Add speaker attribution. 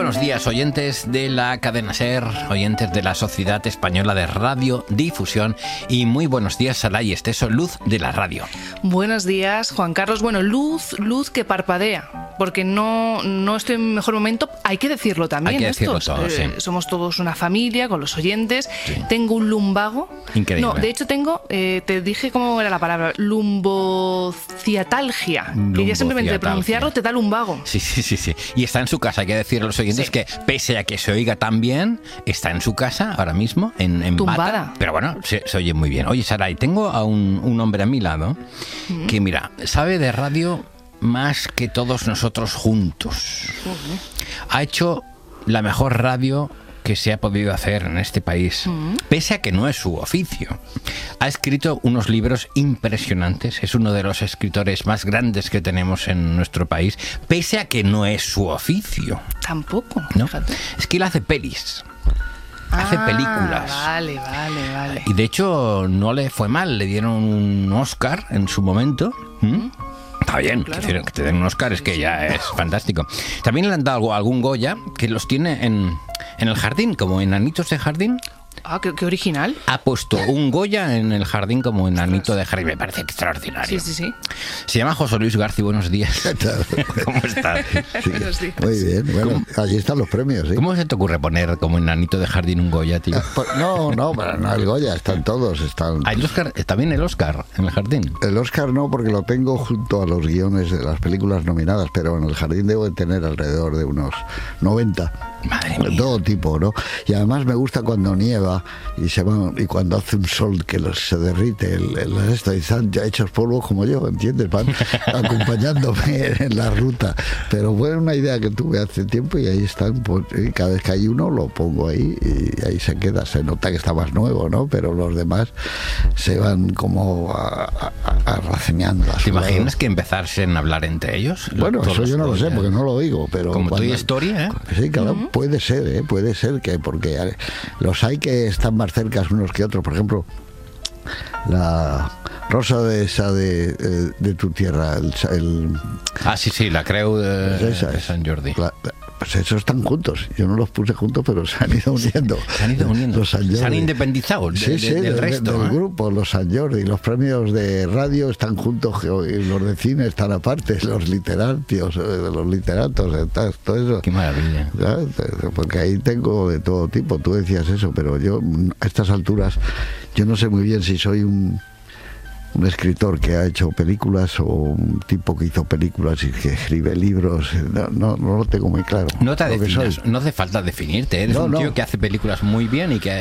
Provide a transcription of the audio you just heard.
Speaker 1: buenos días, oyentes de la cadena SER, oyentes de la Sociedad Española de Radiodifusión, y muy buenos días, Saray Esteso, luz de la radio.
Speaker 2: Buenos días, Juan Carlos. Bueno, luz que parpadea, porque no estoy en mi mejor momento, hay que decirlo también.
Speaker 1: Hay que decirlo todo, sí.
Speaker 2: Somos todos una familia con los oyentes. Sí. Tengo un lumbago.
Speaker 1: Increíble.
Speaker 2: No, de hecho tengo, te dije cómo era la palabra, lumbociatalgia. Que ya simplemente de pronunciarlo te da lumbago.
Speaker 1: Sí. Y está en su casa, hay que decir a los oyentes que pese a que se oiga tan bien, está en su casa ahora mismo, en
Speaker 2: tumbada.
Speaker 1: Bata, pero bueno, se oye muy bien. Oye, Saray, tengo a un hombre a mi lado que, mira, sabe de radio más que todos nosotros juntos. Ha hecho la mejor radio que se ha podido hacer en este país, pese a que no es su oficio. Ha escrito unos libros impresionantes, es uno de los escritores más grandes que tenemos en nuestro país, pese a que no es su oficio.
Speaker 2: Tampoco,
Speaker 1: ¿no?
Speaker 2: Fíjate.
Speaker 1: Es que él hace pelis. Hace películas.
Speaker 2: Vale.
Speaker 1: Y de hecho no le fue mal, le dieron un Oscar en su momento. Está bien, claro. Que te den un Oscar es que ya es fantástico. También le han dado algún Goya que los tiene en el jardín, como enanitos de jardín.
Speaker 2: Ah, qué original.
Speaker 1: Ha puesto un Goya en el jardín como enanito de jardín. Me parece extraordinario.
Speaker 2: Sí.
Speaker 1: Se llama José Luis García. Buenos días. ¿Cómo estás?
Speaker 3: Sí. Muy bien. Bueno, allí están los premios. ¿Sí?
Speaker 1: ¿Cómo se te ocurre poner como enanito de jardín un Goya, tío?
Speaker 3: No, el Goya. Están todos.
Speaker 1: ¿Hay el Oscar? ¿Está bien el Oscar en el jardín?
Speaker 3: El Oscar no, porque lo tengo junto a los guiones de las películas nominadas, pero en el jardín debo de tener alrededor de unos 90.
Speaker 1: Madre mía.
Speaker 3: De todo tipo, ¿no? Y además me gusta cuando nieva y cuando hace un sol que se derrite esto, y están ya hechos polvo como yo, ¿entiendes? Van acompañándome en la ruta. Pero fue una idea que tuve hace tiempo y ahí están, pues, y cada vez que hay uno lo pongo ahí y ahí se queda. Se nota que está más nuevo, ¿no? Pero los demás se van como arraceñando.
Speaker 1: ¿Te imaginas que empezasen a hablar entre ellos?
Speaker 3: Bueno, eso yo no lo sé porque no lo oigo, pero
Speaker 1: como Toy Story, ¿eh?
Speaker 3: Sí, claro, puede ser que porque los hay que están más cerca unos que otros. Por ejemplo, la Rosa de tu tierra,
Speaker 1: sí, la Creu de Sant Jordi.
Speaker 3: Pues esos están juntos. Yo no los puse juntos, pero se han ido uniendo. Los Sant Jordi.
Speaker 1: Se han independizado del resto.
Speaker 3: Del grupo, los Sant Jordi. Los premios de radio están juntos, y los de cine están aparte, los literatos, todo eso.
Speaker 1: Qué maravilla.
Speaker 3: Porque ahí tengo de todo tipo. Tú decías eso, pero yo a estas alturas yo no sé muy bien si soy un escritor que ha hecho películas o un tipo que hizo películas y que escribe libros. No lo tengo muy claro.
Speaker 1: No te definas, no hace falta definirte. Eres un tío que hace películas muy bien y que